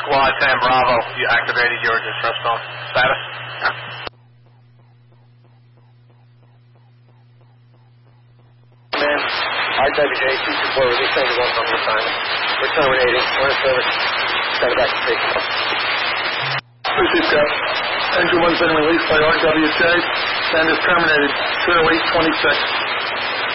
Squad 10 Bravo, you activated your distress phone. Status? Man, RWJ 224, release 71 from the assignment. We're terminating. We're in service. Send it back to station. Received that. Engine 1's been released by RWJ and is terminated. 208-26.